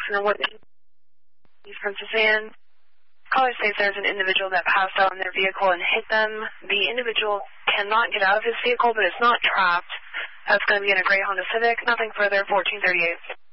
Jackson and Whitney, East Princess Anne. Caller states there's an individual that passed out in their vehicle and hit them. The individual cannot get out of his vehicle, but it's not trapped. That's going to be in a gray Honda Civic. Nothing further, 1438.